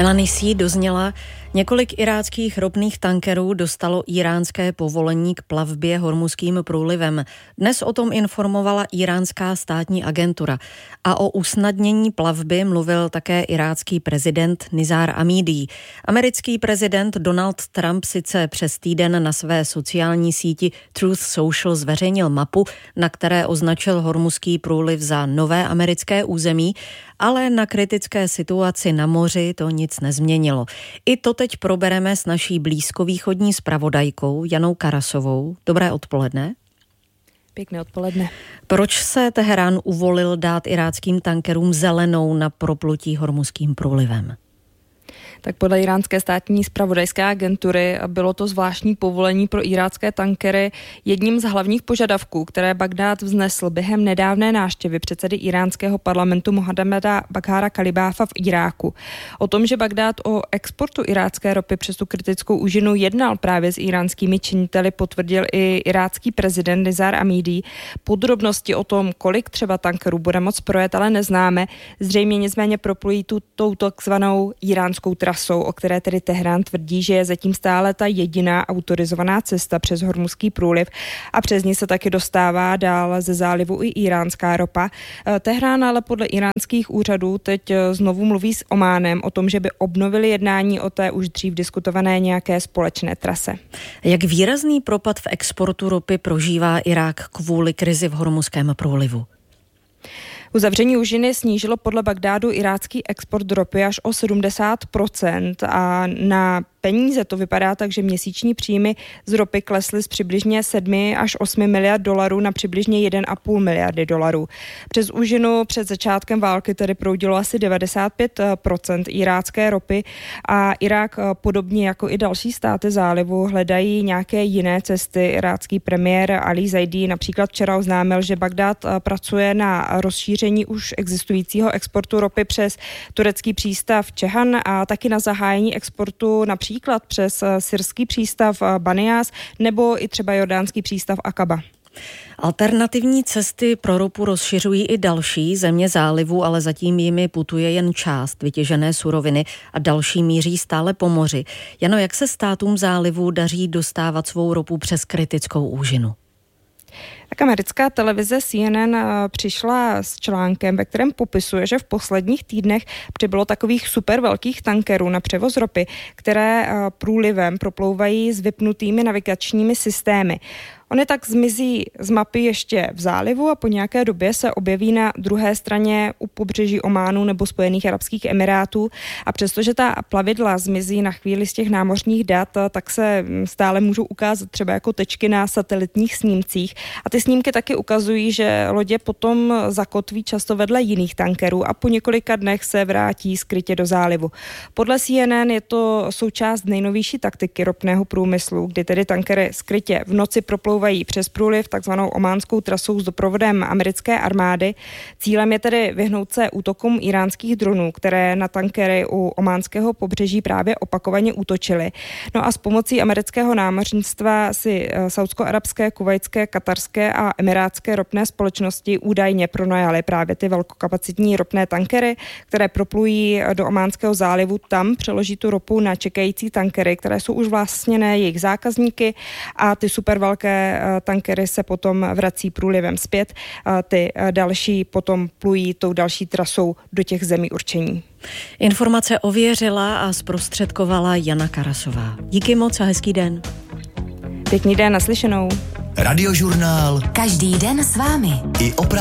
Melanie C. dozněla, několik iráckých ropných tankerů dostalo iránské povolení k plavbě Hormuzským průlivem. Dnes o tom informovala iránská státní agentura. A o usnadnění plavby mluvil také irácký prezident Nizar Amidi. Americký prezident Donald Trump sice přes týden na své sociální síti Truth Social zveřejnil mapu, na které označil Hormuzský průliv za nové americké území, ale na kritické situaci na moři to nic nezměnilo. I to teď probereme s naší blízkovýchodní zpravodajkou Janou Karasovou. Dobré odpoledne. Pěkné odpoledne. Proč se Teherán uvolil dát iráckým tankerům zelenou na proplutí Hormuzským průlivem? Tak podle iránské státní zpravodajské agentury bylo to zvláštní povolení pro irácké tankery jedním z hlavních požadavků, které Bagdád vznesl během nedávné návštěvy předsedy iránského parlamentu Mohammeda Baghara Kalibáfa v Iráku. O tom, že Bagdád o exportu irácké ropy přes tu kritickou úžinu jednal právě s iránskými činiteli, potvrdil i irácký prezident Nizar Amidi. Podrobnosti o tom, kolik třeba tankerů bude moc projet, ale neznáme. Zřejmě nicméně proplují tou takzvanou iránskou trasou, o které tedy Teherán tvrdí, že je zatím stále ta jediná autorizovaná cesta přes Hormuzský průliv a přes ní se taky dostává dál ze zálivu i iránská ropa. Teherán ale podle iránských úřadů teď znovu mluví s Ománem o tom, že by obnovili jednání o té už dřív diskutované nějaké společné trase. Jak výrazný propad v exportu ropy prožívá Irák kvůli krizi v Hormuzském průlivu? Uzavření úžiny snížilo podle Bagdádu irácký export ropy až o 70% a na peníze to vypadá tak, že měsíční příjmy z ropy klesly z přibližně 7 až 8 miliard dolarů na přibližně 1,5 miliardy dolarů. Přes úžinu před začátkem války tedy proudilo asi 95% irácké ropy a Irák podobně jako i další státy zálivu hledají nějaké jiné cesty. Irácký premiér Ali Zaidi například včera oznámil, že Bagdád pracuje na rozšíření už existujícího exportu ropy přes turecký přístav Čehan a taky na zahájení exportu například přes syrský přístav Banias nebo i třeba jordánský přístav Akaba. Alternativní cesty pro ropu rozšiřují i další země zálivu, ale zatím jimi putuje jen část vytěžené suroviny a další míří stále po moři. Jano, jak se státům zálivu daří dostávat svou ropu přes kritickou úžinu? Tak americká televize CNN přišla s článkem, ve kterém popisuje, že v posledních týdnech přibylo takových super velkých tankerů na převoz ropy, které průlivem proplouvají s vypnutými navigačními systémy. Ony tak zmizí z mapy ještě v zálivu a po nějaké době se objeví na druhé straně u pobřeží Ománu nebo Spojených arabských emirátů a přestože ta plavidla zmizí na chvíli z těch námořních dat, tak se stále můžou ukázat třeba jako tečky na satelitních snímcích a ty snímky taky ukazují, že lodě potom zakotví často vedle jiných tankerů a po několika dnech se vrátí skrytě do zálivu. Podle CNN je to součást nejnovější taktiky ropného průmyslu, kdy tedy tankery skrytě v noci proplouvají přes průliv takzvanou ománskou trasou s doprovodem americké armády. Cílem je tedy vyhnout se útokům iránských dronů, které na tankery u ománského pobřeží právě opakovaně útočily. No a s pomocí amerického námořnictva si saudsko-arabské, kuvajské, katarské a emirátské ropné společnosti údajně pronajaly právě ty velkokapacitní ropné tankery, které proplují do Ománského zálivu. Tam přeloží tu ropu na čekající tankery, které jsou už vlastněné jejich zákazníky a ty super velké tankery se potom vrací průlivem zpět. Ty další potom plují tou další trasou do těch zemí určení. Informace ověřila a zprostředkovala Jana Karasová. Díky moc a hezký den. Pěkný den, naslyšenou. Radiožurnál. Každý den s vámi. I